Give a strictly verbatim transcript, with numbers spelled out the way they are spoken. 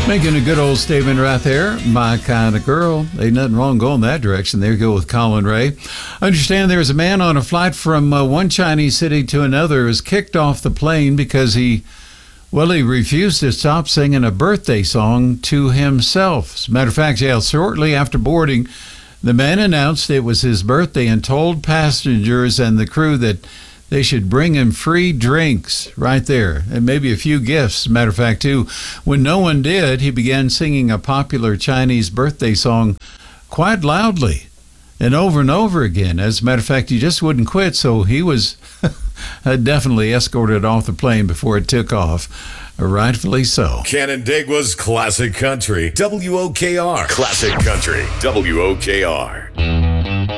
Making a good old statement right there. My kind of girl. Ain't nothing wrong going that direction. There you go with Colin Ray. I understand there's a man on a flight from uh, one Chinese city to another who was kicked off the plane because he, well, he refused to stop singing a birthday song to himself. As a matter of fact, yeah, shortly after boarding, the man announced it was his birthday and told passengers and the crew that they should bring him free drinks right there, and maybe a few gifts. As a matter of fact, too, when no one did, he began singing a popular Chinese birthday song quite loudly and over and over again. As a matter of fact, he just wouldn't quit, so he was definitely escorted off the plane before it took off. Rightfully so. Canandaigua's Classic Country, W O K R. Classic Country, W O K R.